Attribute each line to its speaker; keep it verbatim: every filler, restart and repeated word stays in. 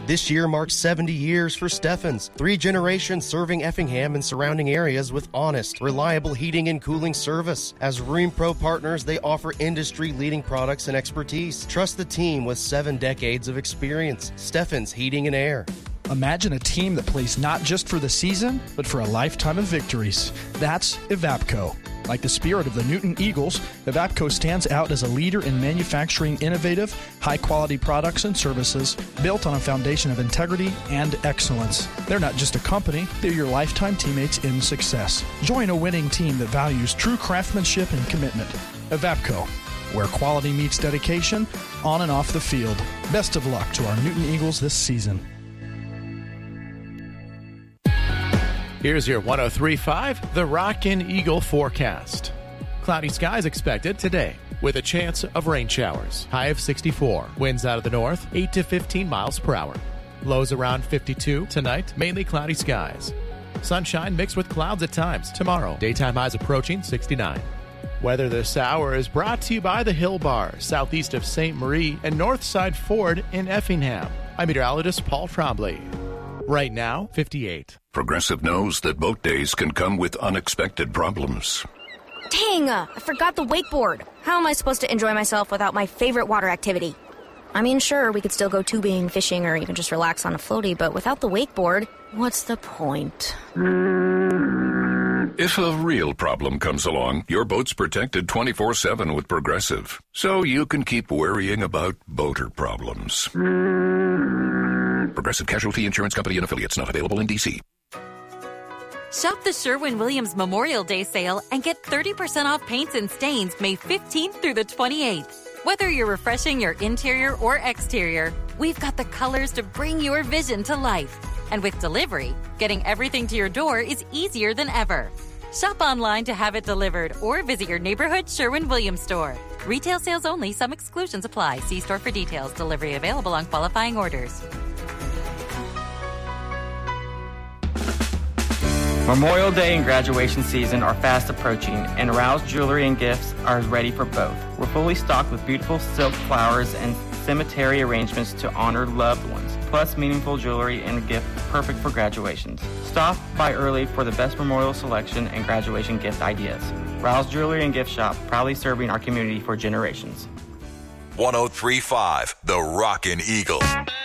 Speaker 1: This year marks seventy years for Steffens, three generations serving Effingham and surrounding areas with honest, reliable heating and cooling service. As RheumPro partners, they offer industry-leading products and expertise. Trust the team with seven decades of experience. Steffens Heating and Air.
Speaker 2: Imagine a team that plays not just for the season, but for a lifetime of victories. That's Evapco. Like the spirit of the Newton Eagles, Evapco stands out as a leader in manufacturing innovative, high-quality products and services built on a foundation of integrity and excellence. They're not just a company, they're your lifetime teammates in success. Join a winning team that values true craftsmanship and commitment. Evapco, where quality meets dedication on and off the field. Best of luck to our Newton Eagles this season.
Speaker 3: Here's your one oh three point five The Rockin' Eagle forecast. Cloudy skies expected today with a chance of rain showers. High of sixty-four. Winds out of the north, eight to fifteen miles per hour. Lows around fifty-two. Tonight, mainly cloudy skies. Sunshine mixed with clouds at times. Tomorrow, daytime highs approaching sixty-nine. Weather this hour is brought to you by the Hill Bar, southeast of Saint Marie and Northside Ford in Effingham. I'm meteorologist Paul Trombley. Right now, fifty-eight.
Speaker 4: Progressive knows that boat days can come with unexpected problems.
Speaker 5: Dang, uh, I forgot the wakeboard. How am I supposed to enjoy myself without my favorite water activity? I mean, sure, we could still go tubing, fishing, or even just relax on a floaty, but without the wakeboard, what's the point?
Speaker 4: If a real problem comes along, your boat's protected twenty-four seven with Progressive, so you can keep worrying about boater problems. Progressive Casualty Insurance Company and Affiliates, not available in D C.
Speaker 6: Shop the Sherwin-Williams Memorial Day sale and get thirty percent off paints and stains May fifteenth through the twenty-eighth. Whether you're refreshing your interior or exterior, we've got the colors to bring your vision to life. And with delivery, getting everything to your door is easier than ever. Shop online to have it delivered or visit your neighborhood Sherwin-Williams store. Retail sales only. Some exclusions apply. See store for details. Delivery available on qualifying orders.
Speaker 7: Memorial Day and graduation season are fast approaching, and Rouse Jewelry and Gifts are ready for both. We're fully stocked with beautiful silk flowers and cemetery arrangements to honor loved ones, plus meaningful jewelry and gift perfect for graduations. Stop by early for the best memorial selection and graduation gift ideas. Rouse Jewelry and Gift Shop, proudly serving our community for generations.
Speaker 8: one oh three point five The Rockin' Eagle.